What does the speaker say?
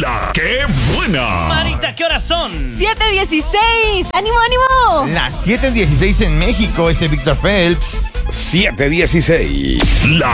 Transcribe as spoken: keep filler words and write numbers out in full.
La ¡Qué buena! Marita, ¿qué horas son? siete dieciséis. ¡Ánimo, ánimo! Las siete dieciséis en México, ese Víctor Phelps. siete dieciséis. La